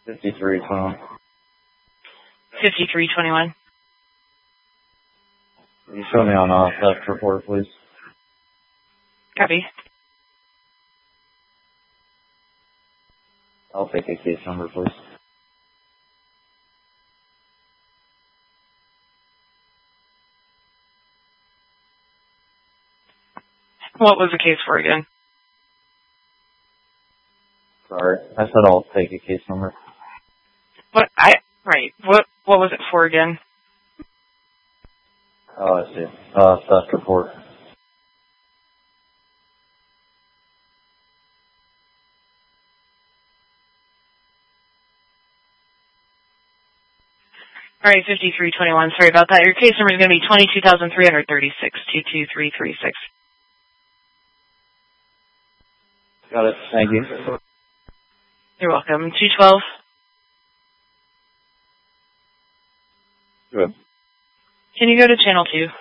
5321. 5321. Can you show me on theft report, please? Copy. I'll take a case number, please. What was the case for again? Sorry, I said I'll take a case number. Right. What was it for again? Oh, I see. Theft report. All right, 5321. Sorry about that. Your case number is going to be 22,336, 22336. Got it. Thank you. You're welcome. 212. Good. Can you go to channel 2?